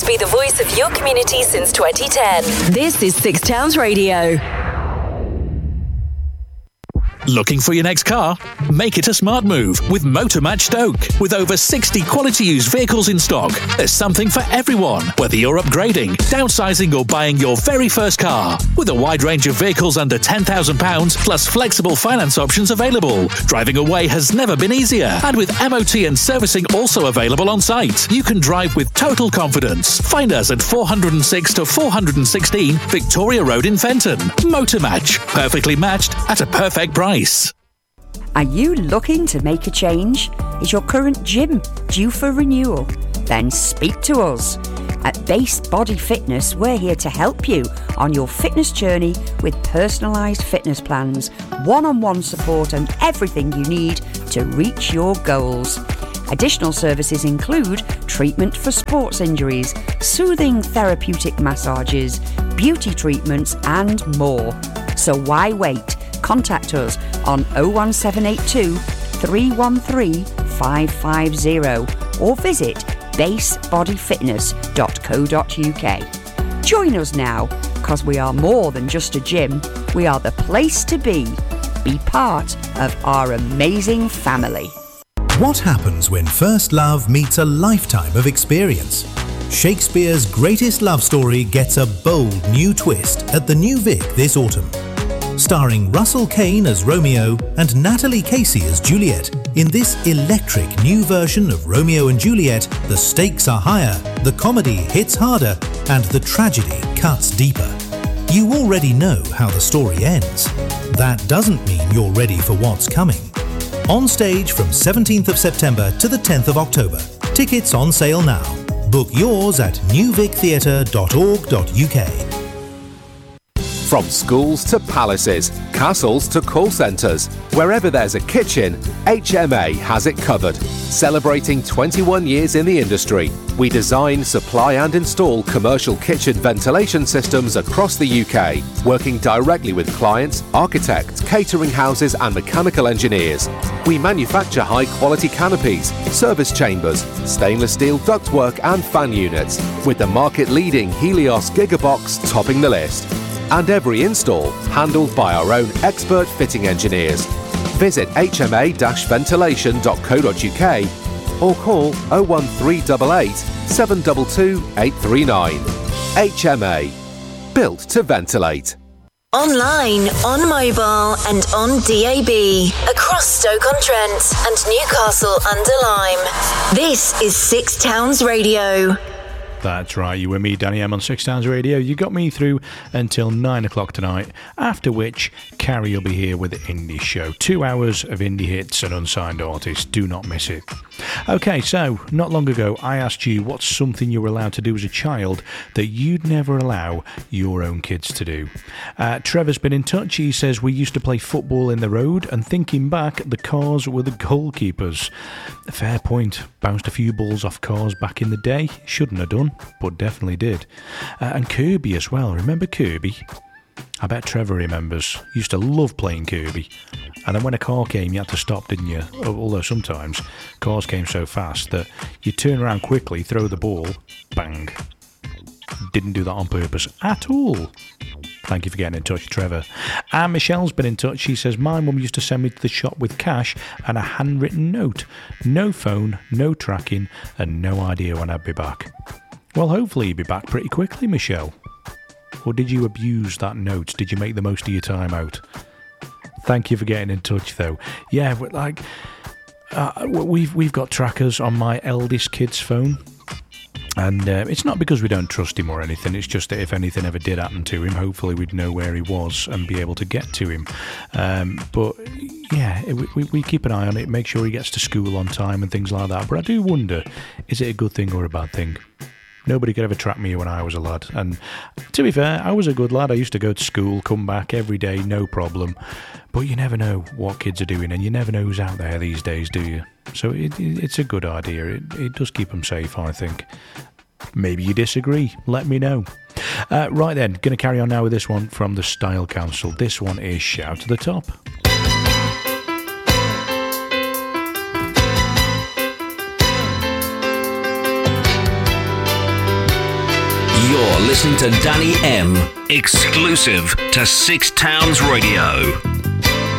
to be the voice of your community since 2010. This is Six Towns Radio. Looking for your next car? Make it a smart move with Motormatch Stoke. With over 60 quality used vehicles in stock, there's something for everyone, whether you're upgrading, downsizing or buying your very first car. With a wide range of vehicles under £10,000 plus flexible finance options available, driving away has never been easier. And with MOT and servicing also available on site, you can drive with total confidence. Find us at 406 to 416 Victoria Road in Fenton. Motormatch, perfectly matched at a perfect price. Are you looking to make a change? Is your current gym due for renewal? Then speak to us. At Base Body Fitness, we're here to help you on your fitness journey with personalised fitness plans, one-on-one support and everything you need to reach your goals. Additional services include treatment for sports injuries, soothing therapeutic massages, beauty treatments and more. So why wait? Contact us on 01782 313 550 or visit basebodyfitness.co.uk. Join us now, because we are more than just a gym. We are the place to be. Be part of our amazing family. What happens when first love meets a lifetime of experience? Shakespeare's greatest love story gets a bold new twist at the New Vic this autumn. Starring Russell Kane as Romeo and Natalie Casey as Juliet, in this electric new version of Romeo and Juliet, the stakes are higher, the comedy hits harder, and the tragedy cuts deeper. You already know how the story ends. That doesn't mean you're ready for what's coming. On stage from 17th of September to the 10th of October. Tickets on sale now. Book yours at newvictheatre.org.uk. From schools to palaces, castles to call centres, wherever there's a kitchen, HMA has it covered. Celebrating 21 years in the industry, we design, supply and install commercial kitchen ventilation systems across the UK, working directly with clients, architects, catering houses and mechanical engineers. We manufacture high-quality canopies, service chambers, stainless steel ductwork and fan units, with the market-leading Helios Gigabox topping the list. And every install handled by our own expert fitting engineers. Visit hma-ventilation.co.uk or call 01388 722 839. HMA. Built to ventilate. Online, on mobile and on DAB. Across Stoke-on-Trent and Newcastle-under-Lyme. This is Six Towns Radio. That's right, you were me, Danny M, on Six Towns Radio. You got me through until 9 o'clock tonight, after which Carrie will be here with the Indie Show. 2 hours of indie hits and unsigned artists. Do not miss it. Okay, so, not long ago, I asked you what's something you were allowed to do as a child that you'd never allow your own kids to do. Trevor's been in touch. He says, we used to play football in the road, and thinking back, the cars were the goalkeepers. Fair point. Bounced a few balls off cars back in the day. Shouldn't have done, but definitely did. And Kirby as well. Remember Kirby? I bet Trevor remembers. Used to love playing Kirby. And then when a car came, you had to stop, didn't you? Although sometimes cars came so fast that you turn around quickly, throw the ball, bang. Didn't do that on purpose at all. Thank you for getting in touch, Trevor. And Michelle's been in touch. She says, my mum used to send me to the shop with cash and a handwritten note. No phone, no tracking, and no idea when I'd be back. Well, hopefully you'll be back pretty quickly, Michelle. Or did you abuse that note? Did you make the most of your time out? Thank you for getting in touch, though. Yeah, we've got trackers on my eldest kid's phone. And it's not because we don't trust him or anything, it's just that if anything ever did happen to him, hopefully we'd know where he was and be able to get to him. But yeah, we keep an eye on it, make sure he gets to school on time and things like that. But I do wonder, is it a good thing or a bad thing? Nobody could ever track me when I was a lad. And to be fair, I was a good lad. I used to go to school, come back every day, no problem. But you never know what kids are doing, and you never know who's out there these days, do you? So it's a good idea. It does keep them safe, I think. Maybe you disagree. Let me know. Right then, going to carry on now with this one from the Style Council. This one is Shout to the Top. You're listening to Danny M, exclusive to Six Towns Radio.